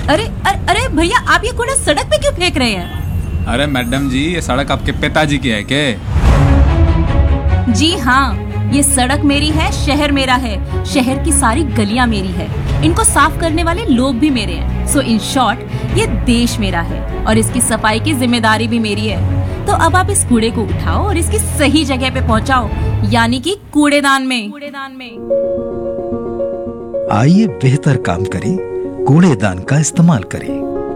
अरे भैया, आप ये कूड़ा सड़क पे क्यों फेंक रहे हैं? अरे मैडम जी, ये सड़क आपके पिताजी की है क्या? जी हाँ, ये सड़क मेरी है, शहर मेरा है, शहर की सारी गलियां मेरी है, इनको साफ करने वाले लोग भी मेरे हैं। सो इन शॉर्ट, ये देश मेरा है और इसकी सफाई की जिम्मेदारी भी मेरी है। तो अब आप इस कूड़े को उठाओ और इसकी सही जगह पे पहुंचाओ, यानी कि कूड़ेदान में। आइए बेहतर काम करें, कूड़ेदान का इस्तेमाल करें।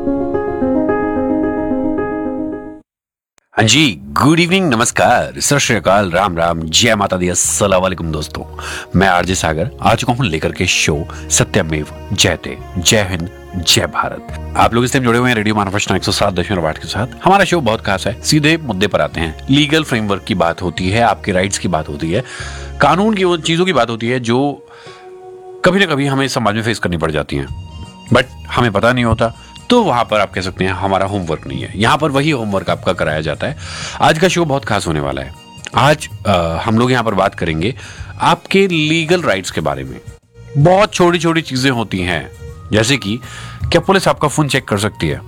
हाँ जी, गुड इवनिंग, नमस्कार, सत श्री अकाल, राम राम, जय माता दी, अस्सलाम वालेकुम दोस्तों। मैं आरजे सागर आ चुका हूँ लेकर के शो सत्यमेव जयते, जय हिंद जय भारत। आप लोग इस टाइम जुड़े हुए हैं रेडियो मानवरचना 107.8 के साथ। हमारा शो बहुत खास है, सीधे मुद्दे पर आते हैं। लीगल फ्रेमवर्क की बात होती है, आपके राइट्स की बात होती है, कानून की उन चीजों की बात होती है जो कभी ना कभी हमें समाज में फेस करनी पड़ जाती हैं, बट हमें पता नहीं होता। तो वहां पर आप कह सकते हैं हमारा होमवर्क नहीं है, यहां पर वही होमवर्क आपका कराया जाता है। आज का शो बहुत खास होने वाला है। आज हम लोग यहां पर बात करेंगे आपके लीगल राइट्स के बारे में। बहुत छोटी छोटी चीजें होती हैं, जैसे कि क्या पुलिस आपका फोन चेक कर सकती है?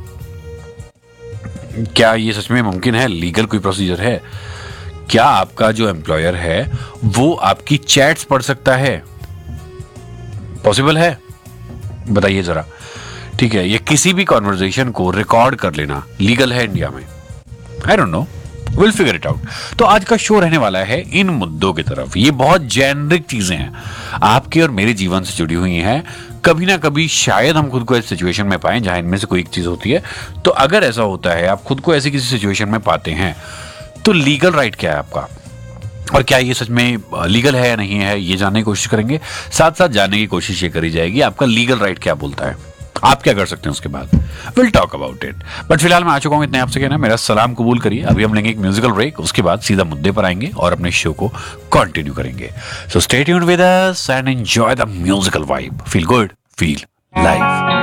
क्या ये सच में मुमकिन है? लीगल कोई प्रोसीजर है? क्या आपका जो एम्प्लॉयर है वो आपकी चैट्स पढ़ सकता है? पॉसिबल है? बताइए जरा। ठीक है, ये किसी भी कॉन्वर्सेशन को रिकॉर्ड कर लेना लीगल है इंडिया में? I don't know, will figure it out. तो आज का शो रहने वाला है इन मुद्दों की तरफ। ये बहुत जेनरिक चीजें हैं, आपके और मेरे जीवन से जुड़ी हुई हैं। कभी ना कभी शायद हम खुद को इस सिचुएशन में पाएं जहां इनमें से कोई एक चीज होती है। तो अगर ऐसा होता है, आप खुद को ऐसी किसी सिचुएशन में पाते हैं, तो लीगल राइट क्या है आपका, और क्या ये सच में लीगल है या नहीं है, ये जानने की कोशिश करेंगे। साथ साथ जानने की कोशिश ये करी जाएगी आपका लीगल राइट क्या बोलता है, आप क्या कर सकते हैं उसके बाद। Will talk about it, but फिलहाल मैं आ चुका हूं इतने आपसे कहना, मेरा सलाम कबूल करिए। अभी हम लेंगे एक म्यूजिकल ब्रेक, उसके बाद सीधा मुद्दे पर आएंगे और अपने शो को कंटिन्यू करेंगे। So stay tuned with us and enjoy the musical vibe. Feel good, feel live.